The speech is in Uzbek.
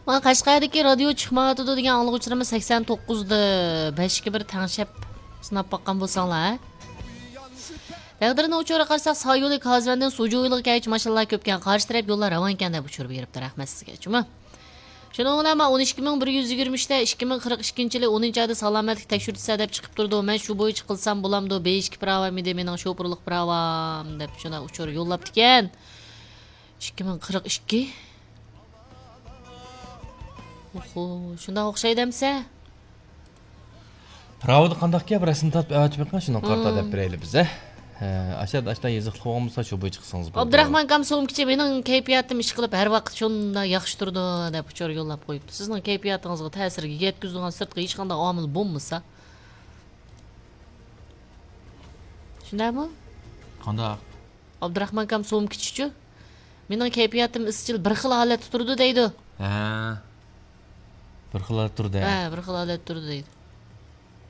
Mana Qashqardagi radio chiqmaydi degan anglovchilarimiz 89da 5ga 1 tangshab sinab baqqan bo'lsanglar. Taqdirini uçura qarsak Sayyo'lik Hazvandan Sujo'ylik kaych mashallah ko'pkan qarshi taraf yo'llar ravon ekanda uchirib beribdi. Rahmat sizga. Chuma. Shuning bilan 12123da 2042-yili 10-oyda salomatlik tekshirtsa deb chiqib turdi. Men shu bo'yicha qilsam bo'lamdi. B2 pravamida mening shopurlik pravam deb shuna uchur yo'llabdi ekan. 2042 Oho, shunda o'xshaydimsa? Pravda qandaq gap rasm tatib aytib qo'ygan shuni qarta deb beraylik biz. Ashada yezikli bo'lmasa shu bo'yicha qilsangiz bo'ladi. Abdurahmon Kamsomkichi mening kayfiyatim ish qilib har vaqt shunda yaxshi turdi deb uchur yo'llab qo'yibdi. Sizning kayfiyatingizga ta'sirga yetkazadigan sirtqi hech qanday omil bo'lmasa. Shundaymi? Qandaq? Abdurahmon Kamsomkichi mening kayfiyatim izchil bir xil holatda turdi deydi. Bir xil holatda turdi. Bir xil holatda turdi deydi.